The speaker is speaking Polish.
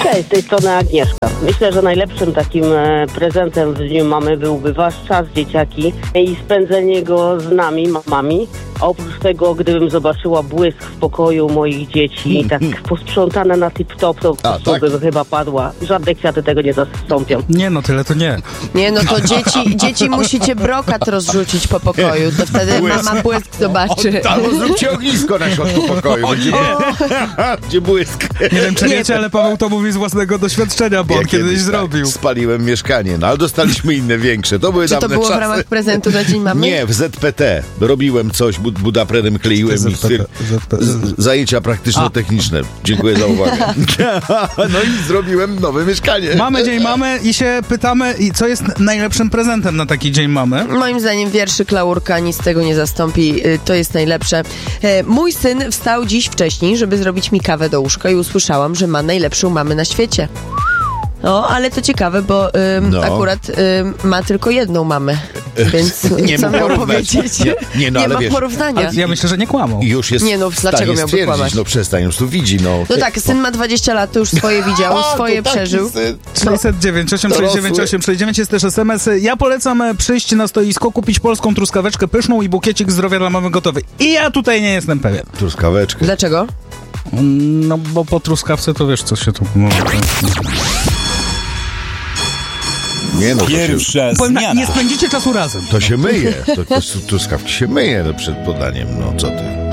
Cześć, z tej strony Agnieszka. Myślę, że najlepszym takim prezentem w dniu mamy byłby wasz czas, dzieciaki, i spędzenie go z nami, mamami. A oprócz tego, gdybym zobaczyła błysk w pokoju moich dzieci, tak posprzątane na tip-top, to bym chyba padła. Żadne kwiaty tego nie zastąpią. Nie no, tyle to nie. Nie no, to dzieci musicie brokat rozrzucić po pokoju, to wtedy mama błysk zobaczy. Albo zróbcie ognisko na środku pokoju. Gdzie błysk. Nie wiem, czy wiecie, ale Paweł to mówi z własnego doświadczenia, bo on kiedyś zrobił. Spaliłem mieszkanie, no ale dostaliśmy inne, większe. To były Czy to dawne było czasy. w ramach prezentu na Dzień Mamy? Nie, w ZPT. Robiłem coś, budapredem kleiłem i zajęcia praktyczno-techniczne. Dziękuję za uwagę. No i zrobiłem nowe mieszkanie. Mamy Dzień Mamy i się pytamy, co jest najlepszym prezentem na taki Dzień Mamy? Moim zdaniem wierszyk Laurka nic tego nie zastąpi. To jest najlepsze. Mój syn wstał dziś wcześniej, żeby zrobić mi kawę do łóżka i usłyszałam, że ma najlepszą mamę na świecie. No, ale to ciekawe, bo akurat ma tylko jedną mamę, więc nie co miał porównać. powiedzieć? Nie, no, nie ale ma wiesz, porównania. Ja myślę, że nie kłamał. Już jest Nie no, w dlaczego stanie miałby stwierdzić, kłamać? no przestań, już tu widzi, no. No tak, syn ma 20 lat, to już swoje widział, swoje przeżył. 609 869 869 jest też SMS. Ja polecam przyjść na stoisko, kupić polską truskaweczkę pyszną i bukiecik zdrowia dla mamy gotowy. I ja tutaj nie jestem pewien. Truskaweczkę. Dlaczego? No bo po truskawce to wiesz, co się tu mówi. Nie no, Pierwsza zmiana. Nie spędzicie czasu razem. to się myje. To truskawki się myje przed podaniem, no co ty.